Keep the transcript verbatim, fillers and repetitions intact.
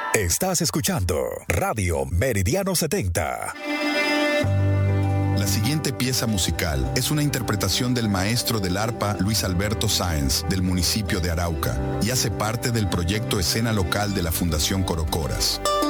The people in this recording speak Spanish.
Estás escuchando Radio Meridiano setenta. La siguiente pieza musical es una interpretación del maestro del arpa Luis Alberto Sáenz, del municipio de Arauca, y hace parte del proyecto Escena Local de la Fundación Corocoras.